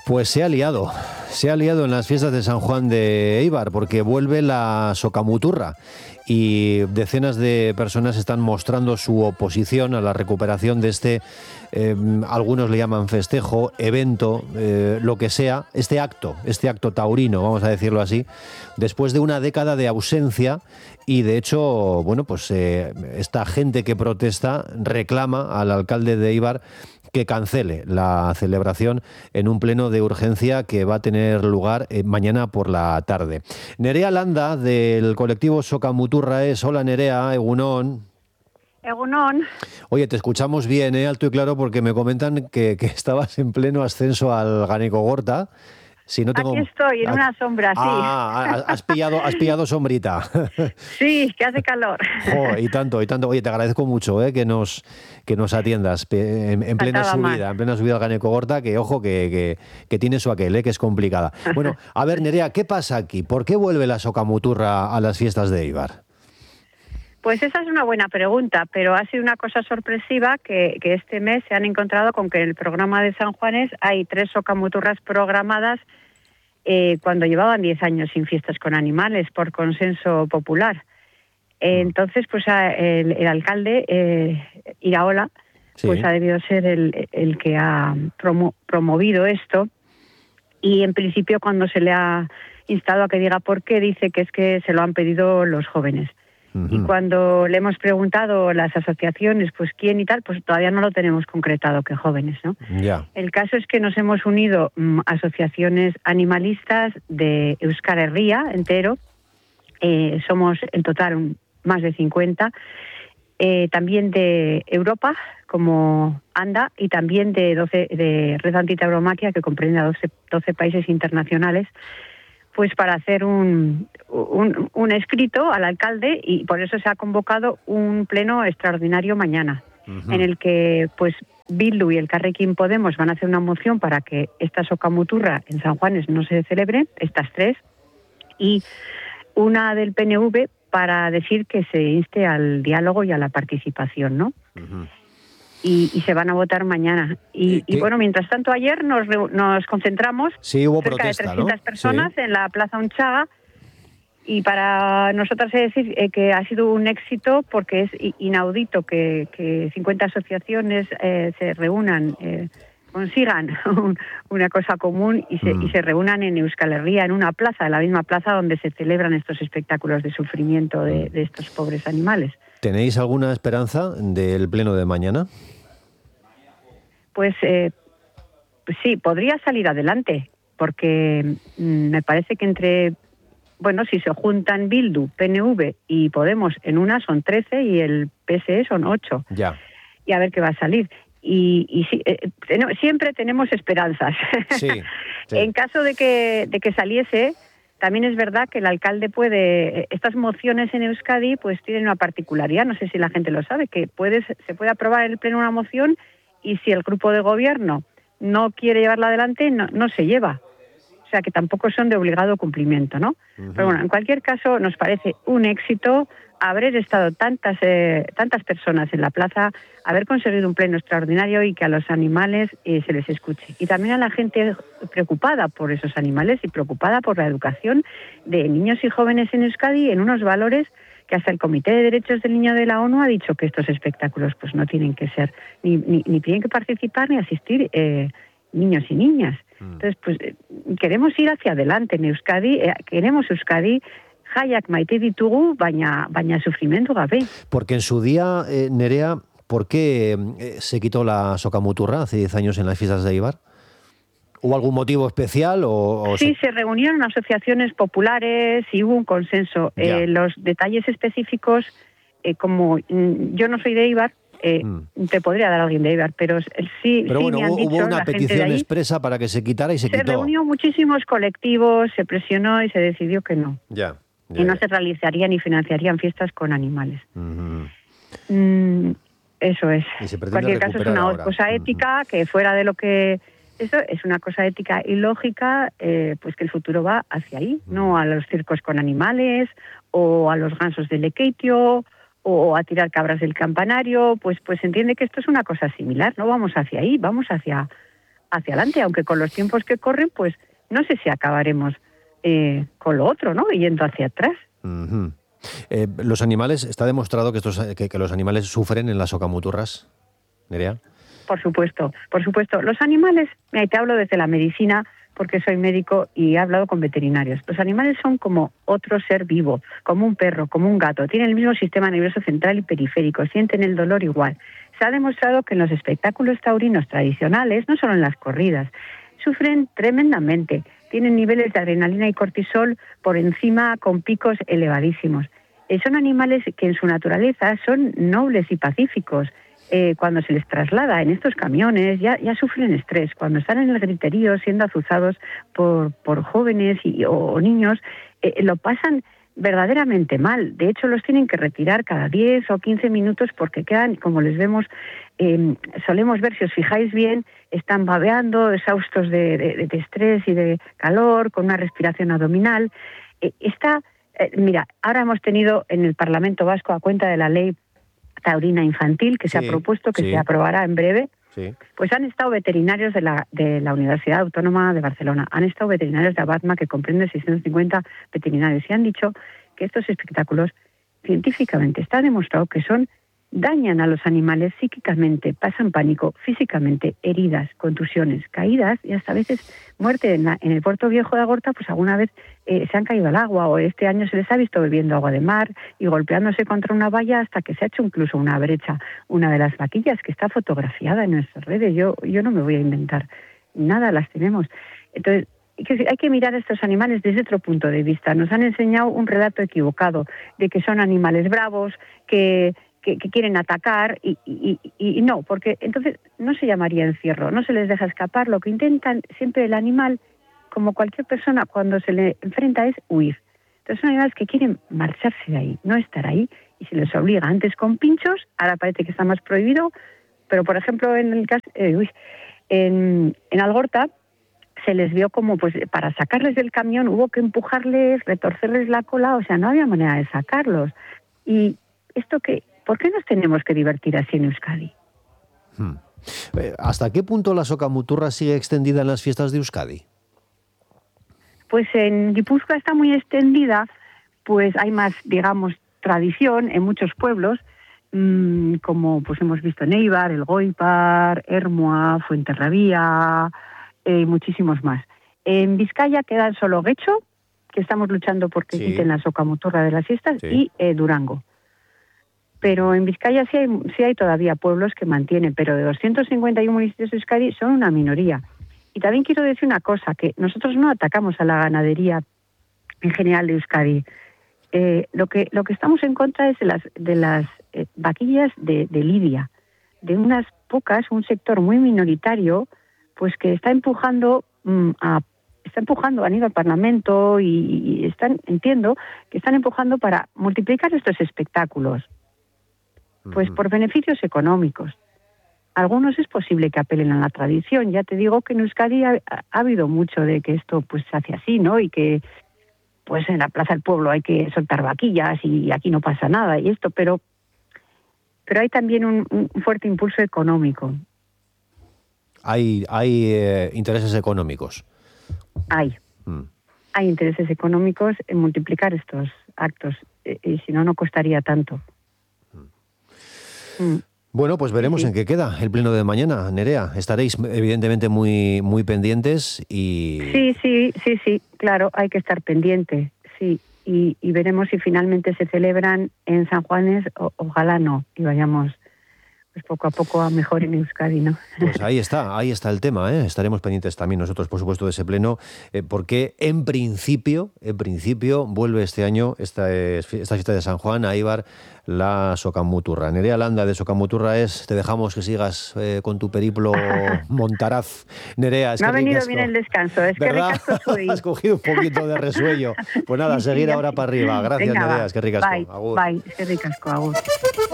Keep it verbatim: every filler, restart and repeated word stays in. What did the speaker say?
Pues se ha liado, se ha liado en las fiestas de San Juan de Éibar, porque vuelve la socamuturra y decenas de personas están mostrando su oposición a la recuperación de este, eh, algunos le llaman festejo, evento, eh, lo que sea, este acto, este acto taurino, vamos a decirlo así, después de una década de ausencia. Y de hecho, bueno, pues eh, esta gente que protesta reclama al alcalde de Éibar que cancele la celebración en un pleno de urgencia que va a tener lugar eh, mañana por la tarde. Nerea Landa, del colectivo Socamuturra es. Hola Nerea, egunon. Egunon. Oye, te escuchamos bien, ¿eh? Alto y claro, porque me comentan que, que estabas en pleno ascenso al Ganekogorta. Si no tengo... Aquí estoy, en una sombra, sí. Ah, has pillado, has pillado sombrita. Sí, que hace calor. Jo, y tanto, y tanto. Oye, te agradezco mucho eh, que nos que nos atiendas en, en plena Faltaba subida, más. en plena subida al Ganekogorta, que ojo, que, que, que tiene su aquel, eh, que es complicada. Bueno, a ver, Nerea, ¿qué pasa aquí? ¿Por qué vuelve la socamuturra a las fiestas de Éibar? Pues esa es una buena pregunta, pero ha sido una cosa sorpresiva que, que este mes se han encontrado con que en el programa de San Juanes hay tres socamuturras programadas eh, cuando llevaban diez años sin fiestas con animales, por consenso popular. Eh, entonces, pues a, el, el alcalde, eh, Iraola, Sí. pues ha debido ser el, el que ha promo, promovido esto, y en principio cuando se le ha instado a que diga por qué, dice que es que se lo han pedido los jóvenes. Y cuando le hemos preguntado las asociaciones, pues quién y tal, pues todavía no lo tenemos concretado, que jóvenes, ¿no? Ya. El caso es que nos hemos unido mmm, asociaciones animalistas de Euskal Herria entero, eh, somos en total un, más de cincuenta, eh, también de Europa, como ANDA, y también de, doce, de Red Antitauromaquia, que comprende a doce, doce países internacionales, pues para hacer un, un, un escrito al alcalde, y por eso se ha convocado un pleno extraordinario mañana, uh-huh. en el que pues Bildu y el Elkarrekin Podemos van a hacer una moción para que esta socamuturra en San Juanes no se celebre, estas tres, y una del P N V para decir que se inste al diálogo y a la participación, ¿no? Uh-huh. Y, y se van a votar mañana. Y, y bueno, mientras tanto ayer nos, nos concentramos, sí, hubo cerca protesta, de trescientas ¿no? personas Sí. en la Plaza Unchaga, y para nosotras es decir eh, que ha sido un éxito porque es inaudito que, que cincuenta asociaciones eh, se reúnan, eh, consigan un, una cosa común y se, mm. y se reúnan en Euskal Herria, en una plaza, en la misma plaza donde se celebran estos espectáculos de sufrimiento de, de estos pobres animales. ¿Tenéis alguna esperanza del pleno de mañana? Pues, eh, pues sí, podría salir adelante, porque mmm, me parece que entre, bueno, si se juntan Bildu, P N V y Podemos en una son trece y el P S E son ocho. Ya. Y a ver qué va a salir. Y, y sí, eh, ten, siempre tenemos esperanzas. Sí, sí. En caso de que, de que saliese, también es verdad que el alcalde puede, estas mociones en Euskadi pues tienen una particularidad, no sé si la gente lo sabe, que puede, se puede aprobar en el pleno una moción y si el grupo de gobierno no quiere llevarla adelante, no, no se lleva. O sea, que tampoco son de obligado cumplimiento, ¿no? Uh-huh. Pero bueno, en cualquier caso, nos parece un éxito haber estado tantas eh, tantas personas en la plaza, haber conseguido un pleno extraordinario y que a los animales eh, se les escuche. Y también a la gente preocupada por esos animales y preocupada por la educación de niños y jóvenes en Euskadi en unos valores que hasta el Comité de Derechos del Niño de la ONU ha dicho que estos espectáculos pues no tienen que ser, ni, ni, ni tienen que participar ni asistir eh, niños y niñas. Entonces, pues eh, queremos ir hacia adelante en Euskadi, eh, queremos Euskadi, jaiak maite ditugu, baina, baina sufrimendu gabe. Porque en su día, eh, Nerea, ¿por qué eh, se quitó la socamuturra hace diez años en las fiestas de Éibar? ¿Hubo algún motivo especial? O, o sí, se... se reunieron asociaciones populares y hubo un consenso. Eh, los detalles específicos, eh, como mm, yo no soy de Éibar, eh, mm. te podría dar alguien de Éibar, pero sí, pero sí bueno, me han hubo, dicho hubo una la petición gente de ahí, expresa para que se quitara y se, se quitó. Se reunió muchísimos colectivos, se presionó y se decidió que no. Ya. Ya, y no ya. se realizarían ni financiarían fiestas con animales. Uh-huh. Mm, eso es. En cualquier caso es una ahora. cosa ética uh-huh. que fuera de lo que... Eso es una cosa ética y lógica, eh, pues que el futuro va hacia ahí, uh-huh. no a los circos con animales o a los gansos del Lekeitio o a tirar cabras del campanario, pues pues se entiende que esto es una cosa similar, no vamos hacia ahí, vamos hacia hacia adelante, aunque con los tiempos que corren, pues no sé si acabaremos eh, con lo otro, ¿no? Yendo hacia atrás. Uh-huh. Eh, los animales, ¿está demostrado que, estos, que, que los animales sufren en las socamuturras, Nerea? Por supuesto, por supuesto. Los animales, mira, te hablo desde la medicina, porque soy médico y he hablado con veterinarios. Los animales son como otro ser vivo, como un perro, como un gato. Tienen el mismo sistema nervioso central y periférico, sienten el dolor igual. Se ha demostrado que en los espectáculos taurinos tradicionales, no solo en las corridas, sufren tremendamente. Tienen niveles de adrenalina y cortisol por encima con picos elevadísimos. Eh, son animales que en su naturaleza son nobles y pacíficos. Eh, cuando se les traslada en estos camiones ya, ya sufren estrés. Cuando están en el griterío siendo azuzados por, por jóvenes y, o, o niños, eh, lo pasan verdaderamente mal. De hecho, los tienen que retirar cada diez o quince minutos porque quedan, como les vemos, eh, solemos ver, si os fijáis bien, están babeando, exhaustos de, de, de estrés y de calor, con una respiración abdominal. Eh, está, eh, mira, ahora hemos tenido en el Parlamento Vasco, a cuenta de la ley taurina infantil, que sí, se ha propuesto, que sí. se aprobará en breve, sí. pues han estado veterinarios de la, de la Universidad Autónoma de Barcelona, han estado veterinarios de Abatma, que comprende seiscientos cincuenta veterinarios, y han dicho que estos espectáculos, científicamente, está demostrado que son dañan a los animales psíquicamente, pasan pánico, físicamente, heridas, contusiones, caídas y hasta a veces muerte. En, la, en el puerto viejo de Agorta, pues alguna vez eh, se han caído al agua, o este año se les ha visto bebiendo agua de mar y golpeándose contra una valla hasta que se ha hecho incluso una brecha. Una de las vaquillas que está fotografiada en nuestras redes, yo, yo no me voy a inventar nada, las tenemos. Entonces, hay que mirar a estos animales desde otro punto de vista. Nos han enseñado un relato equivocado de que son animales bravos, que... Que, que quieren atacar y, y, y, y no, porque entonces no se llamaría encierro, no se les deja escapar. Lo que intentan siempre el animal, como cualquier persona, cuando se le enfrenta es huir. Entonces son animales que quieren marcharse de ahí, no estar ahí, y se les obliga antes con pinchos, ahora parece que está más prohibido, pero por ejemplo en el caso, eh, uy, en, en Algorta se les vio como, pues para sacarles del camión hubo que empujarles, retorcerles la cola, o sea, no había manera de sacarlos. Y esto que ¿por qué nos tenemos que divertir así en Euskadi? Hmm. ¿Hasta qué punto la socamuturra sigue extendida en las fiestas de Euskadi? Pues en Guipúzcoa está muy extendida, pues hay más, digamos, tradición en muchos pueblos, mmm, como pues hemos visto en Eibar, El Goipar, Ermua, Fuenterrabía eh, y muchísimos más. En Vizcaya queda solo Guecho, que estamos luchando porque sí. quiten la socamuturra de las fiestas, sí. y eh, Durango. Pero en Vizcaya sí hay, sí hay todavía pueblos que mantienen, pero de doscientos cincuenta y uno municipios de Euskadi son una minoría. Y también quiero decir una cosa, que nosotros no atacamos a la ganadería en general de Euskadi. Eh, lo que lo que estamos en contra es de las de las eh, vaquillas de, de lidia, de unas pocas, un sector muy minoritario, pues que está empujando mm, a está empujando, han ido al Parlamento y, y están, entiendo, que están empujando para multiplicar estos espectáculos. Pues por beneficios económicos. Algunos es posible que apelen a la tradición. Ya te digo que en Euskadi ha, ha habido mucho de que esto pues se hace así, ¿no? Y que pues en la Plaza del Pueblo hay que soltar vaquillas y aquí no pasa nada y esto, pero pero hay también un, un fuerte impulso económico. Hay hay eh, intereses económicos. Hay. Mm. Hay intereses económicos en multiplicar estos actos y, y si no, no costaría tanto. Bueno, pues veremos sí. en qué queda el pleno de mañana, Nerea. Estaréis evidentemente muy muy pendientes y... Sí, sí, sí, sí, claro, hay que estar pendiente, sí. Y, y veremos si finalmente se celebran en San Juanes, o, ojalá no, y vayamos pues poco a poco a mejor en Euskadi, ¿no? Pues ahí está, ahí está el tema, ¿eh? Estaremos pendientes también nosotros, por supuesto, de ese pleno, eh, porque en principio, en principio, vuelve este año, esta, esta fiesta de San Juan, a Eibar, la socamuturra. Nerea Landa de Socamuturra es, te dejamos que sigas eh, con tu periplo montaraz. Nerea, es Me que ha venido ricasco. bien el descanso, es ¿verdad? que ricasco soy. Has cogido un poquito de resuello. Pues nada, seguir ahora para arriba. Gracias, Venga, Nerea, va. es que ricasco. Bye, agur. bye, es que ricasco, agur.